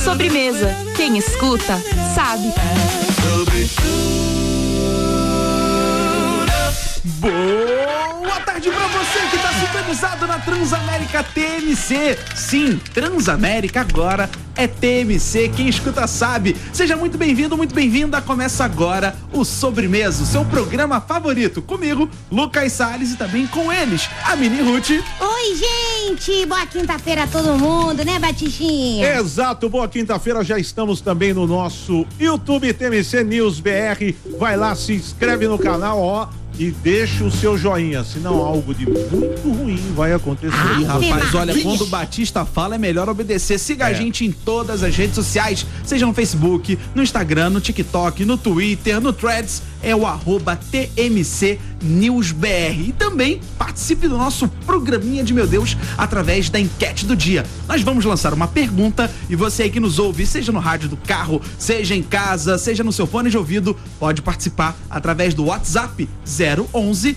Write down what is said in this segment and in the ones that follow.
Sobremesa. Quem escuta, sabe. Boa tarde pra você que tá sintonizado na Transamérica TMC. Sim, Transamérica agora é TMC, quem escuta sabe. Seja muito bem-vindo, muito bem-vinda. Começa agora o Sobremesa, o seu programa favorito. Comigo, Lucas Salles, e também com eles, a Mini Ruth. Oi, gente! Boa quinta-feira a todo mundo, né, Batichinha? Exato, boa quinta-feira. Já estamos também no nosso YouTube TMC News BR. Vai lá, se inscreve no canal, ó. E deixa o seu joinha, senão algo de muito ruim vai acontecer. Rapaz, olha, quando o Batista fala é melhor obedecer. Siga a gente em todas as redes sociais, seja no Facebook, no Instagram, no TikTok, no Twitter, no Threads, é o @TMC News BR. E também participe do nosso programinha de meu Deus através da enquete do dia. Nós vamos lançar uma pergunta e você aí que nos ouve, seja no rádio do carro, seja em casa, seja no seu fone de ouvido, pode participar através do WhatsApp 011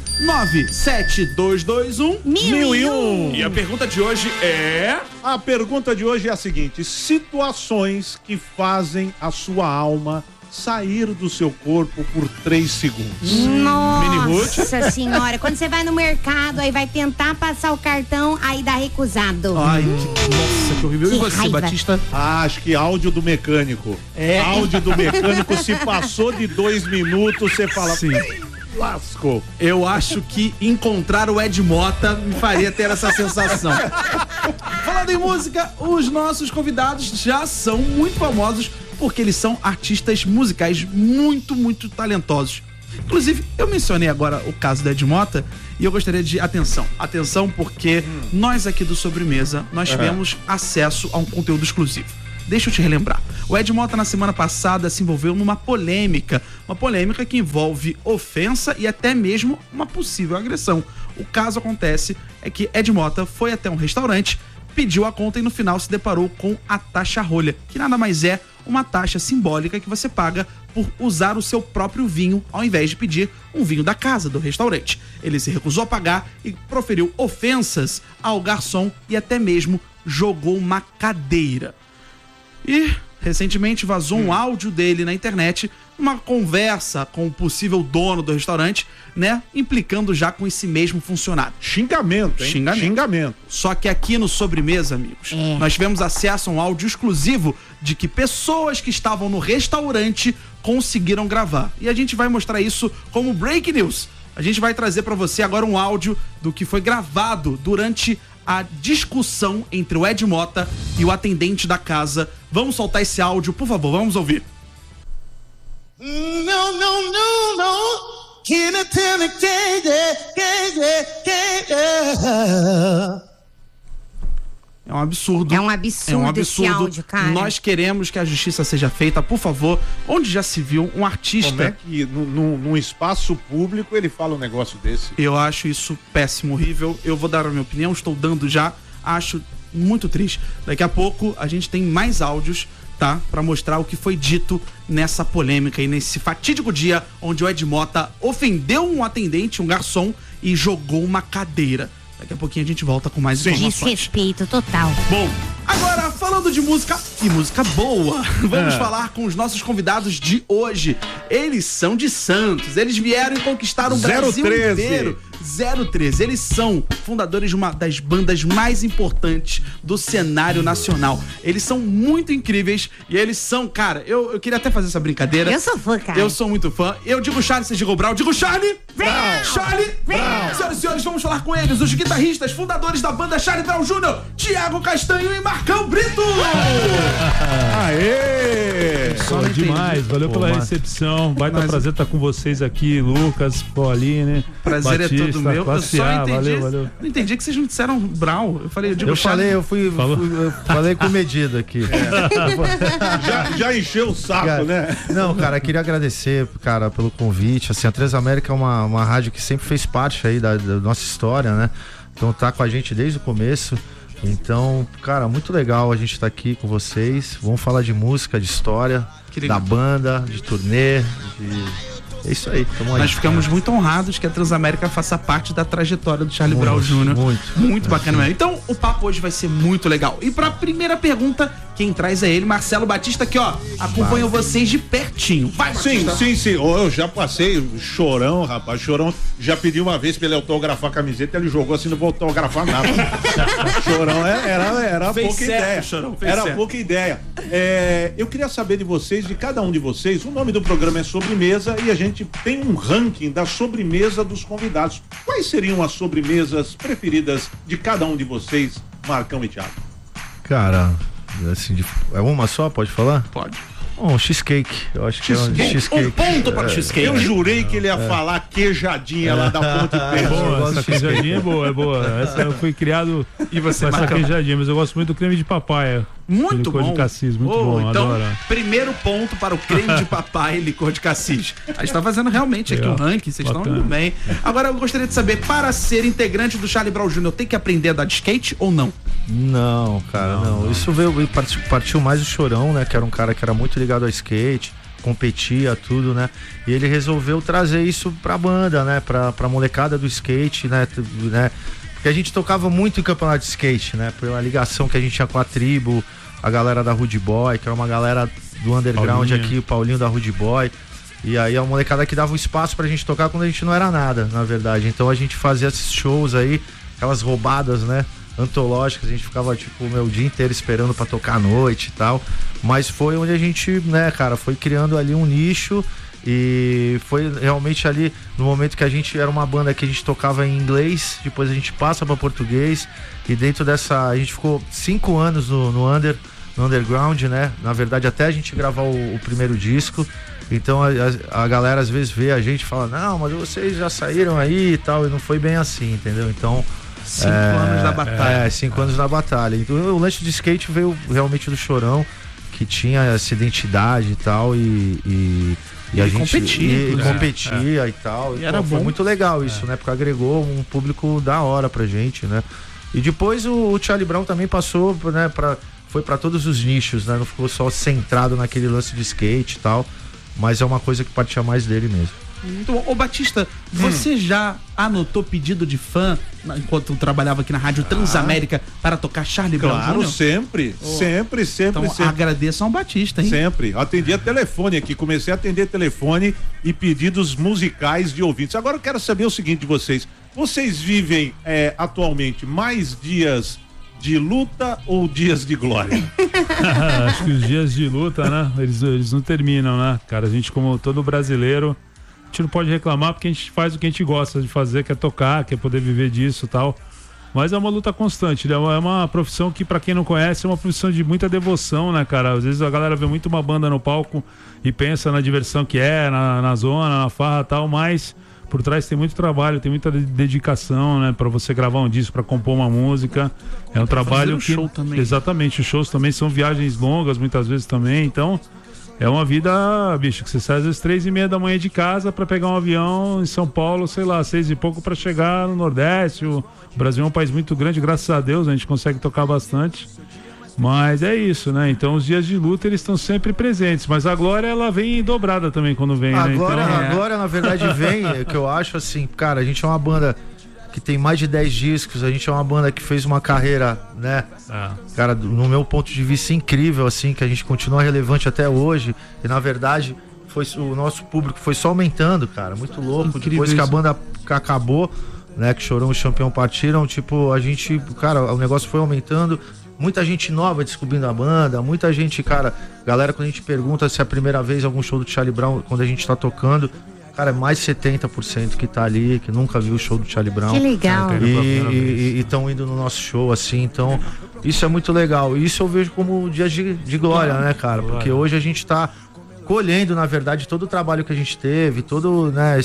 97221 1001. E a pergunta de hoje é... A pergunta de hoje é a seguinte: situações que fazem a sua alma sair do seu corpo por 3 segundos. Nossa senhora, quando você vai no mercado, aí vai tentar passar o cartão, aí dá recusado. Ai, nossa, que horrível. E você, raiva. Batista? Acho que áudio do mecânico. Áudio do mecânico, se passou de 2 minutos, você fala... Sim. Lascou. Eu acho que encontrar o Ed Mota me faria ter essa sensação. Falando em música, os nossos convidados já são muito famosos porque eles são artistas musicais muito, muito talentosos. Inclusive, eu mencionei agora o caso do Ed Mota e eu gostaria de... Atenção, porque nós aqui do Sobremesa, nós tivemos acesso a um conteúdo exclusivo. Deixa eu te relembrar. O Ed Mota, na semana passada, se envolveu numa polêmica. Uma polêmica que envolve ofensa e até mesmo uma possível agressão. O caso acontece é que Ed Mota foi até um restaurante, pediu a conta e no final se deparou com a taxa rolha, que nada mais é uma taxa simbólica que você paga por usar o seu próprio vinho ao invés de pedir um vinho da casa, do restaurante. Ele se recusou a pagar e proferiu ofensas ao garçom e até mesmo jogou uma cadeira. E recentemente vazou um áudio dele na internet, uma conversa com o possível dono do restaurante, né? Implicando já com esse mesmo funcionário. Xingamento, hein? Xingamento. Só que aqui no Sobremesa, amigos, nós tivemos acesso a um áudio exclusivo de que pessoas que estavam no restaurante conseguiram gravar. E a gente vai mostrar isso como break news. A gente vai trazer pra você agora um áudio do que foi gravado durante a discussão entre o Ed Mota e o atendente da casa. Vamos soltar esse áudio, por favor, vamos ouvir. É um absurdo. É um absurdo esse áudio, cara. Nós queremos que a justiça seja feita, por favor. Onde já se viu um artista... Como é que num espaço público ele fala um negócio desse? Eu acho isso péssimo, horrível. Eu vou dar a minha opinião, estou dando já. Acho muito triste. Daqui a pouco a gente tem mais áudios, tá? Pra mostrar o que foi dito nessa polêmica e nesse fatídico dia onde o Ed Mota ofendeu um atendente, um garçom, e jogou uma cadeira. Daqui a pouquinho a gente volta com mais informações. Desrespeito total. Bom, agora falando de música e música boa, vamos falar com os nossos convidados de hoje. Eles são de Santos, eles vieram e conquistaram o Brasil inteiro. 013, eles são fundadores de uma das bandas mais importantes do cenário nacional. Eles são muito incríveis e eles são, cara, eu queria até fazer essa brincadeira. Eu sou fã, cara. Eu sou muito fã. Eu digo Charlie, você diga Brown. Digo Charlie Brown. Charlie Brown. Senhoras e senhores, vamos falar com eles, os guitarristas, fundadores da banda Charlie Brown Jr., Thiago Castanho e Marcão Brito. Aê! Pô, demais, valeu pela recepção. Baita prazer estar com vocês aqui, Lucas, Pauline, prazer Batista, é todo meu. Eu só entendi. Valeu. Não entendi que vocês não disseram Brown. Eu falei, eu digo Charlie. Eu falei com medida aqui. Já encheu o saco, cara, né? Não, cara, queria agradecer, cara, pelo convite. Assim, a Transamérica é uma rádio que sempre fez parte aí da nossa história, né? Então tá com a gente desde o começo. Então, cara, muito legal a gente tá aqui com vocês. Vamos falar de música, de história, da banda, de turnê, É isso aí, tamo aí. Nós ficamos muito honrados que a Transamérica faça parte da trajetória do Charlie Brown Jr. Muito bacana mesmo. Então, o papo hoje vai ser muito legal. E pra primeira pergunta, quem traz é ele, Marcelo Batista, que ó, acompanhou vocês de pertinho. Vai, Batista. Sim. Eu já passei o Chorão, rapaz. Chorão já pediu uma vez pra ele autografar a camiseta, ele jogou assim, não vou autografar nada. Chorão era pouca ideia. Chorão, era pouca ideia. Eu queria saber de vocês, de cada um de vocês, o nome do programa é Sobremesa e a gente tem um ranking da sobremesa dos convidados. Quais seriam as sobremesas preferidas de cada um de vocês, Marcão e Thiago? Cara, assim, é uma só? Pode falar? Pode. Um cheesecake, eu acho que é um cheesecake. Um ponto para o cheesecake. Eu jurei que ele ia falar queijadinha lá da Ponte Pé. Boa, essa queijadinha é boa. Essa eu fui criado e você, com essa queijadinha, mas eu gosto muito do creme de papaya. Muito bom. Licor de cassis, muito bom, então, adoro. Primeiro ponto para o creme de papai e licor de cassis. A gente tá fazendo realmente aqui um ranking, vocês estão indo bem. Agora eu gostaria de saber, para ser integrante do Charlie Brown Jr., tem que aprender a andar de skate ou não? Não, cara, não. Isso partiu mais do Chorão, né? Que era um cara que era muito ligado ao skate, competia, tudo, né? E ele resolveu trazer isso pra banda, né? Pra molecada do skate, né? Porque a gente tocava muito em campeonato de skate, né? Pela ligação que a gente tinha com a tribo, a galera da Rude Boy, que era uma galera do underground aqui, o Paulinho da Rude Boy. E aí a molecada que dava um espaço pra gente tocar quando a gente não era nada, na verdade. Então a gente fazia esses shows aí, aquelas roubadas, né? Antológicas, a gente ficava tipo o dia inteiro esperando pra tocar à noite e tal. Mas foi onde a gente, né, cara, foi criando ali um nicho. E foi realmente ali no momento que a gente era uma banda que a gente tocava em inglês, depois a gente passa para português, e dentro dessa a gente ficou 5 anos no underground, né? Na verdade, até a gente gravar o primeiro disco. Então a galera às vezes vê a gente e fala, não, mas vocês já saíram aí e tal, e não foi bem assim, entendeu? Então 5 anos da batalha. 5 anos da batalha. Então o lance de skate veio realmente do Chorão, que tinha essa identidade e tal, e a gente competia e tal. E era foi bom. muito legal isso, né? Porque agregou um público da hora pra gente, né? E depois o Charlie Brown também passou, né? Foi pra todos os nichos, né? Não ficou só centrado naquele lance de skate e tal. Mas é uma coisa que partia mais dele mesmo. Muito bom. Ô Batista, você já anotou pedido de fã enquanto trabalhava aqui na Rádio Transamérica para tocar Charlie Brown Jr.? Claro, sempre. Então, agradeço ao Batista, hein? Sempre. Atendia telefone aqui, comecei a atender telefone e pedidos musicais de ouvintes. Agora eu quero saber o seguinte de vocês. Vocês vivem atualmente mais dias de luta ou dias de glória? Acho que os dias de luta, né? Eles não terminam, né? Cara, a gente, como todo brasileiro, a gente não pode reclamar porque a gente faz o que a gente gosta de fazer, que é tocar, que é poder viver disso e tal. Mas é uma luta constante, né? É uma profissão que, pra quem não conhece, é uma profissão de muita devoção, né, cara? Às vezes a galera vê muito uma banda no palco e pensa na diversão que é, na zona, na farra e tal, mas por trás tem muito trabalho, tem muita dedicação, né? Pra você gravar um disco, pra compor uma música. É um trabalho que... show também. Exatamente, os shows também são viagens longas, muitas vezes também, então... É uma vida, bicho, que você sai às vezes 3:30 da manhã de casa pra pegar um avião em São Paulo, sei lá, 6 e pouco pra chegar no Nordeste. O Brasil é um país muito grande, graças a Deus, a gente consegue tocar bastante. Mas é isso, né? Então os dias de luta, eles estão sempre presentes. Mas a glória, ela vem dobrada também quando vem, né? Então, a glória, na verdade, vem, que eu acho assim, cara, a gente é uma banda que tem mais de 10 discos, a gente é uma banda que fez uma carreira, né? Cara, no meu ponto de vista, incrível, assim, que a gente continua relevante até hoje. E na verdade, o nosso público foi só aumentando, cara. Muito louco. Incrível. Depois que a banda acabou, né? Que Chorão e o Champião partiram, tipo, a gente, cara, o negócio foi aumentando. Muita gente nova descobrindo a banda, muita gente, cara, galera, quando a gente pergunta se é a primeira vez algum show do Charlie Brown, quando a gente tá tocando, cara, é mais 70% que tá ali, que nunca viu o show do Charlie Brown. Que legal. E estão indo no nosso show, assim, então isso é muito legal. E isso eu vejo como dias de glória, né, cara? Porque hoje a gente tá colhendo, na verdade, todo o trabalho que a gente teve, todo, né,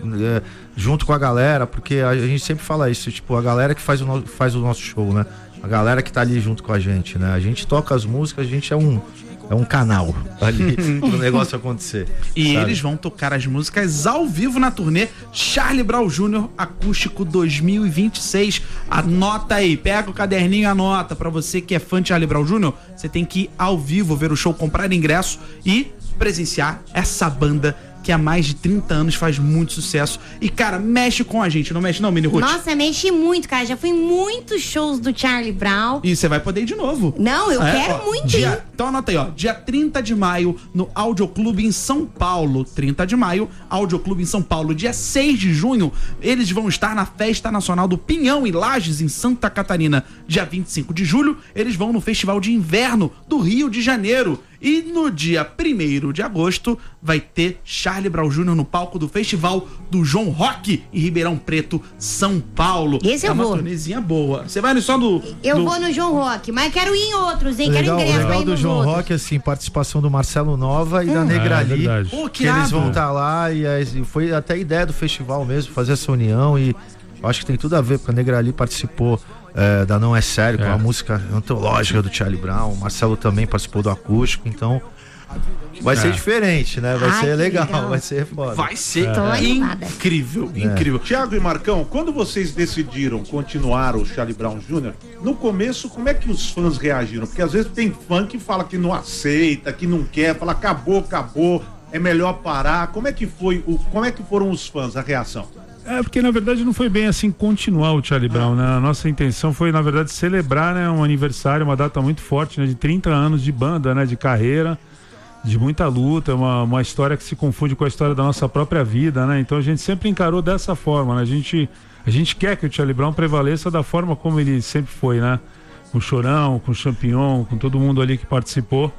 junto com a galera, porque a gente sempre fala isso, tipo, a galera que faz o nosso show, né? A galera que tá ali junto com a gente, né? A gente toca as músicas, a gente é um canal ali pro negócio acontecer. E sabe? Eles vão tocar as músicas ao vivo na turnê Charlie Brown Jr. Acústico 2026. Anota aí, pega o caderninho e anota. Pra você que é fã de Charlie Brown Jr., você tem que ir ao vivo ver o show, comprar ingresso e presenciar essa banda que há mais de 30 anos faz muito sucesso. E, cara, mexe com a gente, não mexe não, Mini Ruth? Nossa, mexe muito, cara. Já fui em muitos shows do Charlie Brown. E você vai poder ir de novo. Não, eu quero muito ir. Então anota aí, ó. Dia 30 de maio, no Audioclube em São Paulo. 30 de maio, Audioclube em São Paulo. Dia 6 de junho, eles vão estar na Festa Nacional do Pinhão, em Lages, em Santa Catarina. Dia 25 de julho, eles vão no Festival de Inverno do Rio de Janeiro. E no dia 1º de agosto vai ter Charlie Brown Jr. no palco do Festival do João Rock em Ribeirão Preto, São Paulo. Esse eu vou. É uma turnezinha boa. Você vai no só do... Eu vou no João Rock, mas quero ir em outros, hein? Legal, quero ingresso legal pra ir do nos João outros. Rock, assim, participação do Marcelo Nova e da Negrali. Pô, que eles vão estar lá e foi até a ideia do festival mesmo, fazer essa união e eu acho que tem tudo a ver, porque a Negrali participou da Não É Sério, com a música antológica do Charlie Brown, o Marcelo também participou do acústico, então vai ser diferente, né? Vai ser legal, vai ser foda. Vai ser incrível, incrível. Thiago e Marcão, quando vocês decidiram continuar o Charlie Brown Jr., no começo, como é que os fãs reagiram? Porque às vezes tem fã que fala que não aceita, que não quer, fala acabou, é melhor parar. Como é que foram os fãs, a reação? Porque na verdade não foi bem assim continuar o Charlie Brown, né? A nossa intenção foi, na verdade, celebrar, né, um aniversário, uma data muito forte, né, de 30 anos de banda, né, de carreira, de muita luta, uma história que se confunde com a história da nossa própria vida, né? Então a gente sempre encarou dessa forma, né? A gente quer que o Charlie Brown prevaleça da forma como ele sempre foi, né? Com o Chorão, com o Champignon, com todo mundo ali que participou.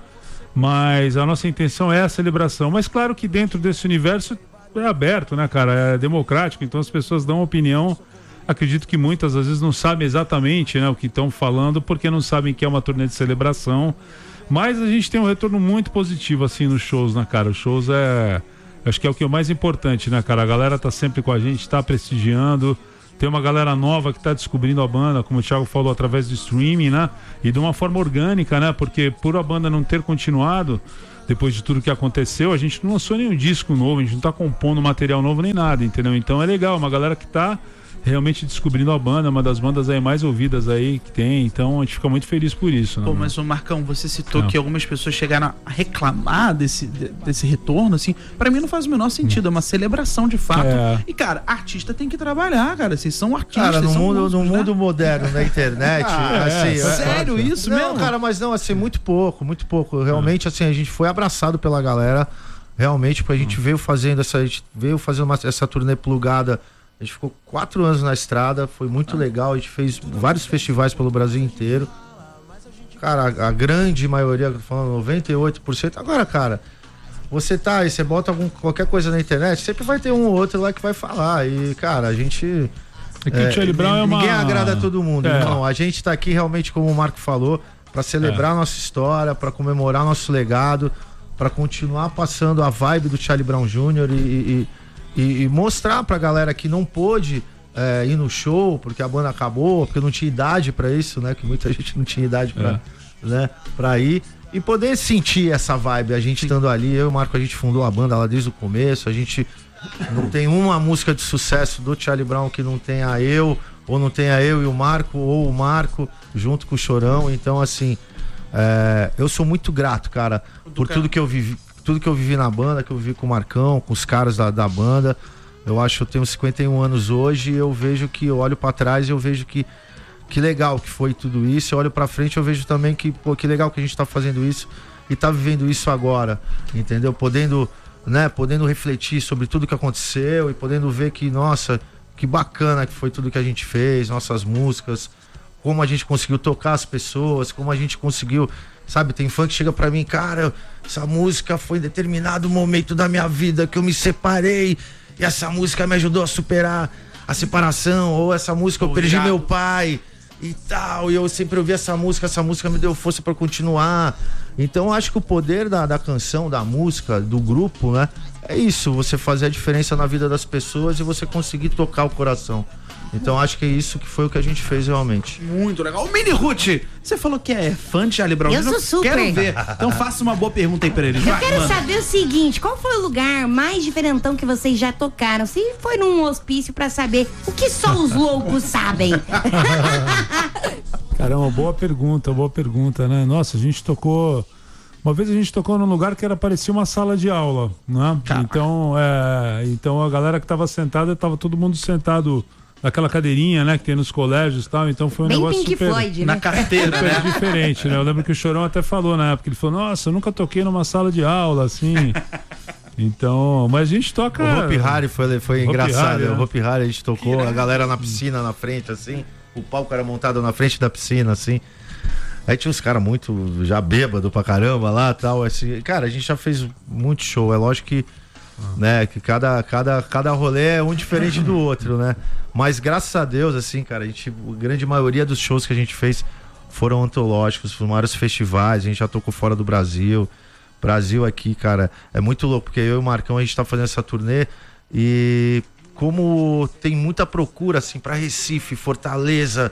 Mas a nossa intenção é a celebração. Mas claro que dentro desse universo é aberto, né, cara? É democrático, então as pessoas dão opinião. Acredito que muitas às vezes não sabem exatamente, né, o que estão falando, porque não sabem que é uma turnê de celebração. Mas a gente tem um retorno muito positivo, assim, nos shows, né, cara? Os shows acho que é o que é o mais importante, né, cara? A galera tá sempre com a gente, tá prestigiando. Tem uma galera nova que tá descobrindo a banda, como o Thiago falou, através do streaming, né? E de uma forma orgânica, né? Porque por a banda não ter continuado, depois de tudo que aconteceu, a gente não lançou nenhum disco novo, a gente não tá compondo material novo nem nada, entendeu? Então é legal, uma galera que tá realmente descobrindo a banda, uma das bandas aí mais ouvidas aí que tem, então a gente fica muito feliz por isso, né? Pô, mas o Marcão, você citou que algumas pessoas chegaram a reclamar desse retorno, assim, pra mim não faz o menor sentido, é uma celebração de fato. E, cara, artista tem que trabalhar, cara, vocês são artistas. Cara, no mundo né? moderno, na internet, sério isso mesmo? Não, cara, mas não, assim, muito pouco, realmente, assim, a gente foi abraçado pela galera, realmente, porque a gente veio fazendo essa turnê plugada. A gente ficou 4 anos na estrada, foi muito legal, a gente fez vários festivais pelo Brasil inteiro. Cara, a grande maioria, falando 98%. Agora, cara, você bota qualquer coisa na internet, sempre vai ter um ou outro lá que vai falar. E, cara, a gente... o Charlie Brown ninguém agrada a todo mundo. Não, a gente tá aqui realmente, como o Marco falou, pra celebrar a nossa história, pra comemorar nosso legado, pra continuar passando a vibe do Charlie Brown Jr. e mostrar pra galera que não pôde ir no show porque a banda acabou, porque não tinha idade pra isso, né? Que muita gente não tinha idade pra ir. E poder sentir essa vibe, a gente estando ali, eu e o Marco, a gente fundou a banda lá desde o começo, a gente não tem uma música de sucesso do Charlie Brown que não tenha eu, ou não tenha eu e o Marco, ou o Marco junto com o Chorão. Então, assim, eu sou muito grato, cara, por tudo que eu vivi na banda, que eu vivi com o Marcão, com os caras da banda. Eu acho que eu tenho 51 anos hoje e eu vejo que, eu olho pra trás e eu vejo que legal que foi tudo isso. Eu olho pra frente e eu vejo também que legal que a gente tá fazendo isso e tá vivendo isso agora, entendeu? Podendo refletir sobre tudo que aconteceu e podendo ver que, nossa, que bacana que foi tudo que a gente fez, nossas músicas, como a gente conseguiu tocar as pessoas, como a gente conseguiu... Sabe, tem fã que chega pra mim, cara, essa música foi em determinado momento da minha vida que eu me separei e essa música me ajudou a superar a separação, ou essa música eu perdi meu pai e tal, e eu sempre ouvi essa música me deu força pra continuar. Então eu acho que o poder da canção, da música, do grupo, né, é isso, você fazer a diferença na vida das pessoas e você conseguir tocar o coração. Então acho que é isso que foi o que a gente fez realmente. Muito legal. O Mini Ruth, você falou que é fã de Charlie Brown. Eu sou super. Quero ver. Então faça uma boa pergunta aí pra ele. Eu quero saber o seguinte, qual foi o lugar mais diferentão que vocês já tocaram? Se foi num hospício pra saber o que só os loucos sabem. Caramba, boa pergunta, né? Nossa, a gente tocou Uma vez a gente tocou num lugar que parecia uma sala de aula, né? Então a galera que tava sentada, tava todo mundo sentado naquela cadeirinha, né? Que tem nos colégios e tal, então foi um Bem negócio Pink super... Floyd, né? Na carteira, super né? diferente, né? Eu lembro que o Chorão até falou na época, ele falou, nossa, eu nunca toquei numa sala de aula, assim... Então, mas a gente toca... O Hopi Hari foi engraçado. Hari, né? O Hopi Hari a gente tocou, a galera na piscina na frente, assim. O palco era montado na frente da piscina, assim. Aí tinha uns caras muito já bêbado pra caramba lá e tal. Assim. Cara, a gente já fez muito show. É lógico que, né, que cada rolê é um diferente do outro, né? Mas graças a Deus, assim, cara, a grande maioria dos shows que a gente fez foram antológicos, foram vários festivais, a gente já tocou fora do Brasil. Brasil aqui, cara, é muito louco, porque eu e o Marcão, a gente tá fazendo essa turnê e como tem muita procura, assim, pra Recife, Fortaleza,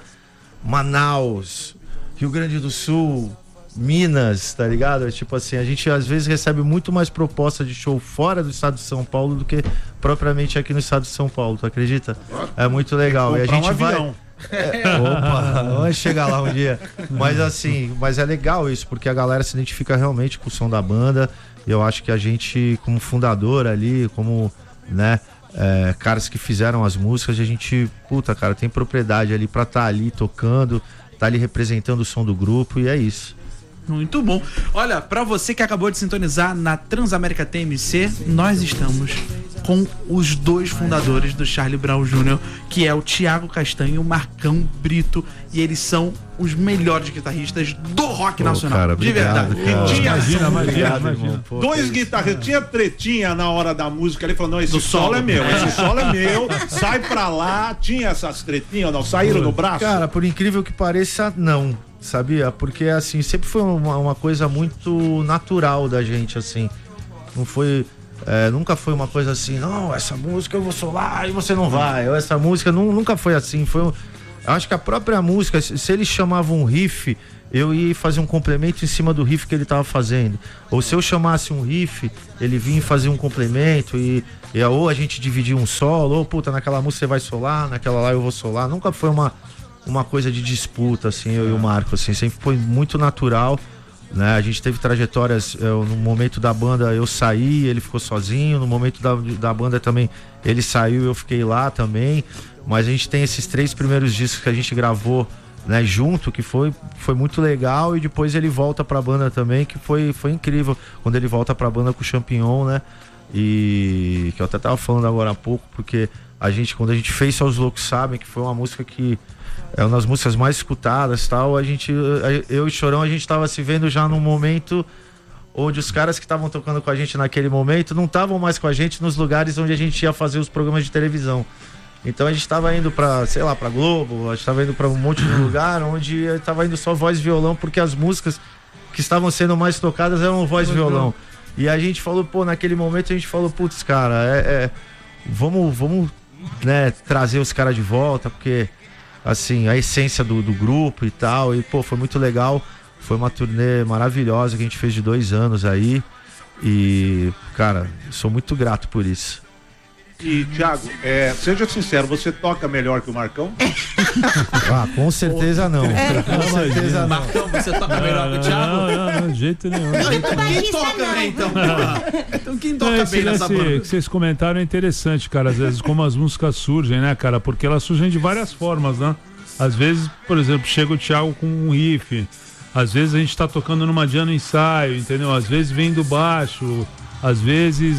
Manaus, Rio Grande do Sul, Minas, tá ligado? Tipo assim, a gente às vezes recebe muito mais proposta de show fora do estado de São Paulo do que propriamente aqui no estado de São Paulo, tu acredita? É muito legal. E a gente vai... Opa, vamos chegar lá um dia. Mas assim, mas é legal isso, porque a galera se identifica realmente com o som da banda. E eu acho que a gente, como fundador ali, como, né, caras que fizeram as músicas, a gente, puta, cara, tem propriedade ali pra estar ali tocando, tá ali representando o som do grupo, e é isso. Muito bom. Olha, pra você que acabou de sintonizar na Transamérica TMC, nós estamos com os dois fundadores do Charlie Brown Jr., que é o Thiago Castanho e o Marcão Brito, e eles são os melhores guitarristas do rock nacional. Cara, De obrigado, verdade. cara. Imagina. Dois guitarristas, tinha tretinha na hora da música, ele falou, não, esse solo é meu, esse solo é meu, sai pra lá, tinha essas tretinhas ou não, saíram no braço? Cara, por incrível que pareça, não, sabia? Porque, assim, sempre foi uma coisa muito natural da gente, assim, não foi... nunca foi uma coisa assim, não, essa música eu vou solar e você não vai, ou essa música nunca foi assim, eu acho que a própria música, se ele chamava um riff, eu ia fazer um complemento em cima do riff que ele tava fazendo, ou se eu chamasse um riff, ele vinha e fazia um complemento e ou a gente dividia um solo, ou puta, naquela música você vai solar, naquela lá eu vou solar, nunca foi uma coisa de disputa, assim, eu e o Marco, assim, sempre foi muito natural. Né? A gente teve trajetórias, no momento da banda eu saí, ele ficou sozinho, no momento da banda também ele saiu e eu fiquei lá também, mas a gente tem esses 3 primeiros discos que a gente gravou, né, junto, que foi muito legal, e depois ele volta pra banda também, que foi incrível, quando ele volta pra banda com o Champignon, né, e que eu até tava falando agora há pouco, porque quando a gente fez Só os Loucos Sabem, que foi uma música que é uma das músicas mais escutadas, tal, eu e Chorão, a gente tava se vendo já num momento onde os caras que estavam tocando com a gente naquele momento não estavam mais com a gente nos lugares onde a gente ia fazer os programas de televisão. Então a gente tava indo pra, sei lá, pra Globo, a gente tava indo pra um monte de lugar onde tava indo só voz e violão, porque as músicas que estavam sendo mais tocadas eram voz e violão. E a gente falou, naquele momento a gente falou, putz, cara, vamos, né, trazer os caras de volta, porque assim, a essência do grupo e tal, e foi muito legal, foi uma turnê maravilhosa que a gente fez de 2 anos aí, e cara, sou muito grato por isso. E Thiago, seja sincero, você toca melhor que o Marcão? Com certeza não. Com certeza não. Marcão, você toca melhor que o Thiago? Não, de jeito nenhum. Então quem toca, né, então? Então quem toca bem nessa banda? banda? Que vocês comentaram é interessante, cara, às vezes como as músicas surgem, né, cara, porque elas surgem de várias formas, né? Às vezes, por exemplo, chega o Thiago com um riff, às vezes a gente tá tocando numa jam no ensaio, entendeu? Às vezes vem do baixo, às vezes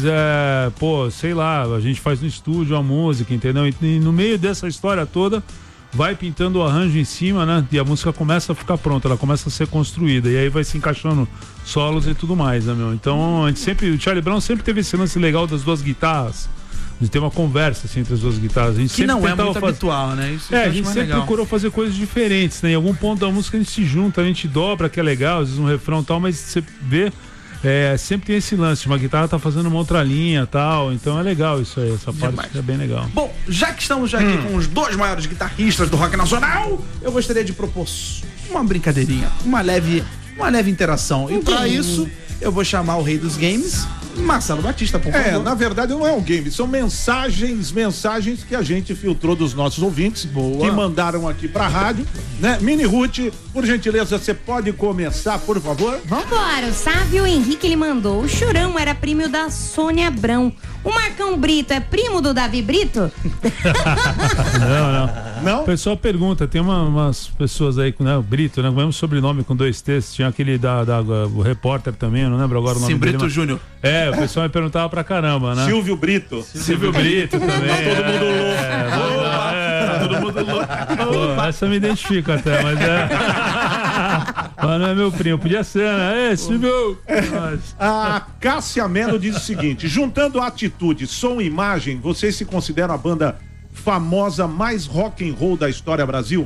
sei lá, a gente faz no estúdio a música, entendeu? E no meio dessa história toda vai pintando o arranjo em cima, né? E a música começa a ficar pronta, ela começa a ser construída, e aí vai se encaixando solos e tudo mais, né, meu? Então o Charlie Brown sempre teve esse lance legal das 2 guitarras, de ter uma conversa assim, entre as 2 guitarras. A gente que não é muito habitual, né? Isso a gente sempre legal. Procurou fazer coisas diferentes, né? Em algum ponto da música a gente se junta, a gente dobra, que é legal, às vezes um refrão e tal, mas você vê, sempre tem esse lance, uma guitarra tá fazendo uma outra linha e tal, então é legal isso aí, essa parte é bem legal. Bom, já que estamos aqui com os 2 maiores guitarristas do rock nacional, eu gostaria de propor uma brincadeirinha, uma leve interação. E pra isso, eu vou chamar o rei dos games, Marcelo Batista, por favor. Na verdade não é um game, são mensagens que a gente filtrou dos nossos ouvintes, que mandaram aqui pra rádio, né? Mini Ruth, por gentileza, você pode começar, por favor? Vambora, o Sávio Henrique ele mandou. O Churão era primo da Sônia Abrão. O Marcão Brito é primo do Davi Brito? Não? O pessoal pergunta, tem umas pessoas aí com, né, o Brito, né, com o mesmo sobrenome com 2 T's, tinha aquele o repórter também, eu não lembro agora o nome dele. Brito Júnior. É, o pessoal me perguntava pra caramba, né? Silvio Brito. Silvio Brito também. Todo mundo louco. Todo mundo louco. Essa eu me identifico até, mas mas não é meu primo, podia ser, né? Silvio! A Cássia Melo diz o seguinte: juntando atitude, som e imagem, vocês se consideram a banda famosa mais rock and roll da história Brasil?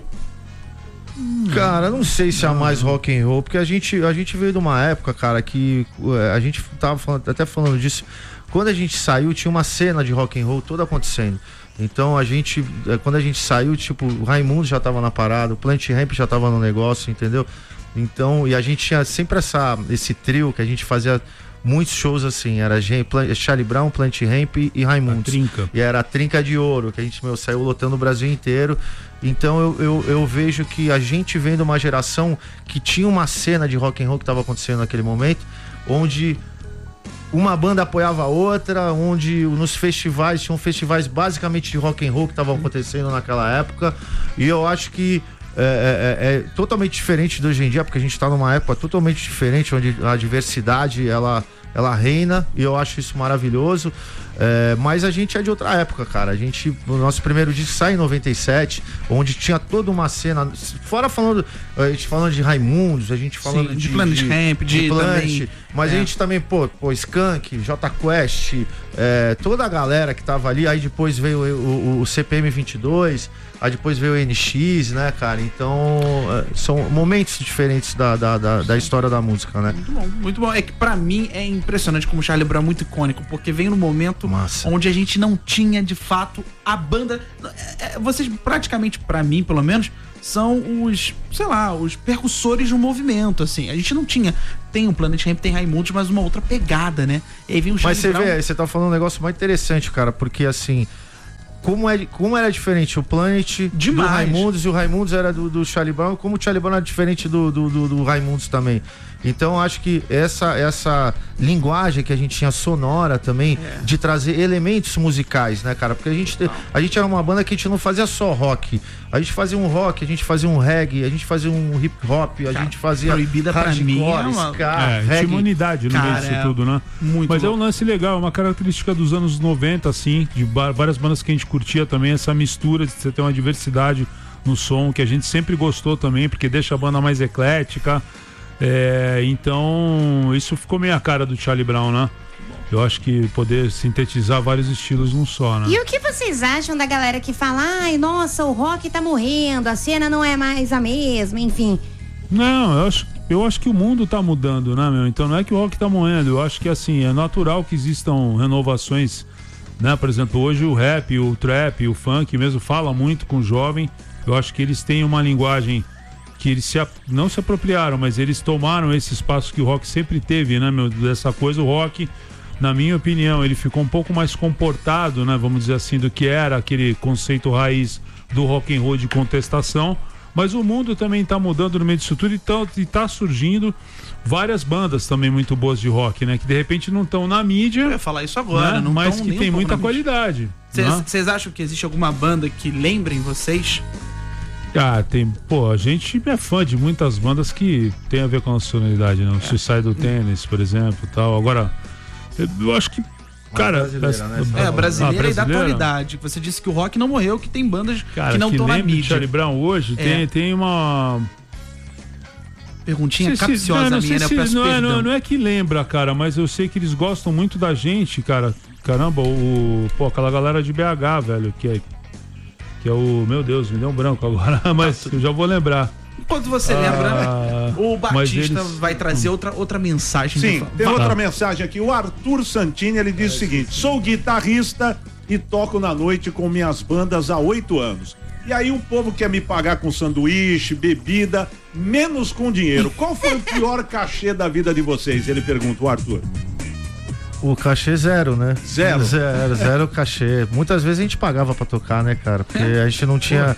Cara, não sei se é a mais rock and roll, porque a gente veio de uma época, cara, que a gente tava falando disso. Quando a gente saiu, tinha uma cena de rock and roll toda acontecendo. Então quando a gente saiu, tipo, o Raimundo já tava na parada, o Plant Ramp já tava no negócio, entendeu? Então, e a gente tinha sempre esse trio que a gente fazia muitos shows assim, era Charlie Brown, Plant Ramp e Raimundos. E era a trinca de ouro, que a gente saiu lotando o Brasil inteiro. Então eu vejo que a gente vem de uma geração que tinha uma cena de rock and roll que estava acontecendo naquele momento, onde uma banda apoiava a outra, onde nos festivais, tinham festivais basicamente de rock and roll que estavam acontecendo naquela época. E eu acho que é totalmente diferente de hoje em dia, porque a gente está numa época totalmente diferente, onde a diversidade ela reina, e eu acho isso maravilhoso. Mas a gente é de outra época, cara. O nosso primeiro disco sai em 97, onde tinha toda uma cena, fora a gente falando de Raimundos, a gente falando de Planet Ramp, de também, mas a gente também, Skank, J Quest, toda a galera que tava ali. Aí depois veio o CPM 22, aí depois veio o NX, né, cara? Então são momentos diferentes da história da música, né? Muito bom, muito bom. É que pra mim é impressionante como o Charlie Brown é muito icônico, porque veio no momento onde a gente não tinha de fato a banda. Vocês praticamente, pra mim pelo menos, são os percussores do movimento, assim. A gente não tinha. Tem o Planet Ramp, tem Raimundos, mas uma outra pegada, né? E aí vem o Charlie Brown. Mas você tá falando um negócio mais interessante, cara, porque assim, como era diferente o Planet do Raimundos, e o Raimundos era do Charlie Brown, como o Charlie Brown era diferente do Raimundos também. Então acho que essa linguagem que a gente tinha sonora também, de trazer elementos musicais, né, cara? Porque a gente era uma banda que a gente não fazia só rock. A gente fazia um rock, a gente fazia um reggae, a gente fazia um hip hop, a gente fazia Proibida pra mim, tinha uma unidade no meio disso tudo, né? Mas é um lance legal, uma característica dos anos 90, assim, de várias bandas que a gente curtia também, essa mistura de você ter uma diversidade no som, que a gente sempre gostou também, porque deixa a banda mais eclética. Então isso ficou meio a cara do Charlie Brown, né? Eu acho que poder sintetizar vários estilos num só, né? E o que vocês acham da galera que fala, ai, nossa, o rock tá morrendo, a cena não é mais a mesma, enfim? Não, eu acho que o mundo tá mudando, né, meu? Então não é que o rock tá morrendo, eu acho que assim, é natural que existam renovações, né? Por exemplo, hoje o rap, o trap, o funk mesmo fala muito com o jovem. Eu acho que eles têm uma linguagem que eles não se apropriaram, mas eles tomaram esse espaço que o rock sempre teve, né, meu? Dessa coisa, o rock, na minha opinião, ele ficou um pouco mais comportado, né, vamos dizer assim, do que era aquele conceito raiz do rock and roll de contestação. Mas o mundo também tá mudando no meio disso tudo, e tá surgindo várias bandas também muito boas de rock, né? Que de repente não estão na mídia. Eu ia falar isso agora, né? Não mas que tem muita qualidade. Vocês acham que existe alguma banda que lembrem vocês? Tem, a gente é fã de muitas bandas que tem a ver com a nacionalidade, né? O Suicidal Tennis, por exemplo, tal. Agora, eu acho que, cara, brasileira e da atualidade. Você disse que o rock não morreu, que tem bandas que não estão na mídia. Charlie Brown hoje tem uma perguntinha capciosa minha, né? Eu peço perdão. Não é que lembra, cara, mas eu sei que eles gostam muito da gente, cara. Caramba, aquela galera de BH, velho, que é o... Meu Deus, me deu um branco agora, mas eu já vou lembrar. Enquanto você lembra, o Batista vai trazer outra mensagem. Sim, tem outra mensagem aqui. O Arthur Santini, ele diz o seguinte: sou guitarrista e toco na noite com minhas bandas há 8 anos. E aí o povo quer me pagar com sanduíche, bebida, menos com dinheiro. Qual foi o pior cachê da vida de vocês? Ele pergunta, o Arthur. O cachê zero, né? Zero cachê. Muitas vezes a gente pagava pra tocar, né, cara? Porque a gente não tinha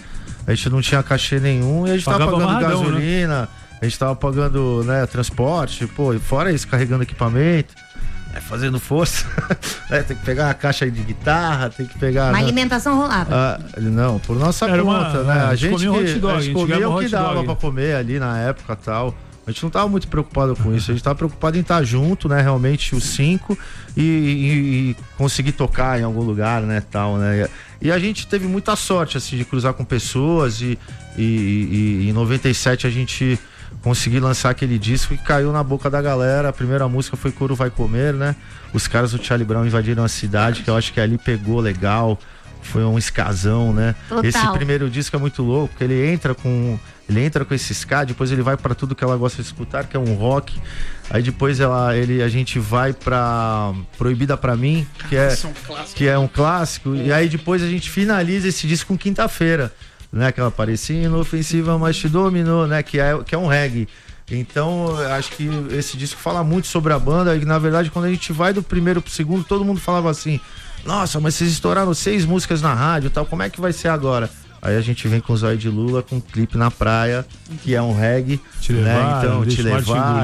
A gente não tinha cachê nenhum e a gente tava pagando amarradão, gasolina, a gente tava pagando, né, transporte, pô, e fora isso, carregando equipamento, fazendo força. Tem que pegar uma caixa de guitarra, tem que pegar... Uma alimentação rolava. Não, por nossa conta, né? A gente comia o que dava pra comer ali na época e tal. A gente não tava muito preocupado com isso, a gente tava preocupado em estar junto, né? Realmente os 5 e conseguir tocar em algum lugar, né? Tal, né? E a gente teve muita sorte, assim, de cruzar com pessoas e em 97 a gente conseguiu lançar aquele disco que caiu na boca da galera. A primeira música foi Couro Vai Comer, né? Os caras do Charlie Brown invadiram a cidade, que eu acho que ali pegou legal. Foi um escazão, né? Total. Esse primeiro disco é muito louco, porque ele entra com esse ska, depois ele vai pra tudo que ela gosta de escutar, que é um rock. Aí depois a gente vai pra Proibida Pra Mim, que é um clássico. E aí depois a gente finaliza esse disco com Quinta-feira, né? Aquela parecia inofensiva, mas te dominou, né? Que é um reggae. Então, acho que esse disco fala muito sobre a banda. E na verdade, quando a gente vai do primeiro pro segundo, todo mundo falava assim: nossa, mas vocês estouraram 6 músicas na rádio e tal, como é que vai ser agora? Aí a gente vem com o Zóio de Lula, com um clipe na praia, que é um reggae, Te né? Levar, Então, Te Levar,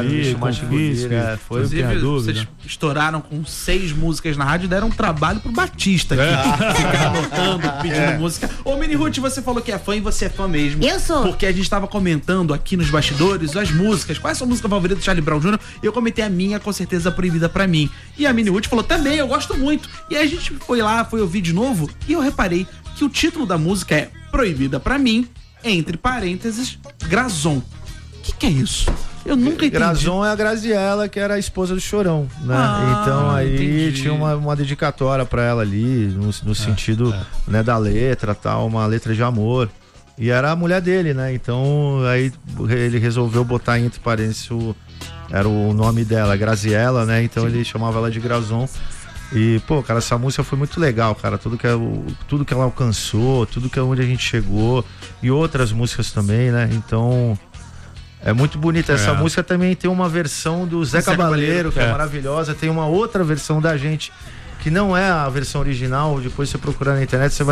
Foi, inclusive, vocês estouraram com 6 músicas na rádio e deram um trabalho pro Batista aqui. Ficar anotando, pedindo música. Ô, Mini Ruth, você falou que é fã e você é fã mesmo. Eu sou. Porque a gente tava comentando aqui nos bastidores as músicas. Qual é a sua música favorita do Charlie Brown Jr.? E eu comentei a minha, com certeza, Proibida Pra Mim. E a Mini Ruth falou, também, eu gosto muito. E aí a gente foi lá, foi ouvir de novo e eu reparei que o título da música é Proibida Pra Mim, entre parênteses, Grazon. O que é isso? Eu nunca entendi. Grazon é a Graziella, que era a esposa do Chorão, né? Então aí tinha uma dedicatória pra ela ali, no sentido né, da letra, tal, uma letra de amor. E era a mulher dele, né? Então aí ele resolveu botar entre parênteses era o nome dela, Graziella, né? Então ele chamava ela de Grazon. E, pô, cara, essa música foi muito legal, cara. Tudo que ela alcançou, tudo que onde a gente chegou. E outras músicas também, né? Então, é muito bonita. Essa música também tem uma versão do Zé Cabaleiro, que é maravilhosa. Tem uma outra versão da gente, que não é a versão original. Depois você procurar na internet, você vai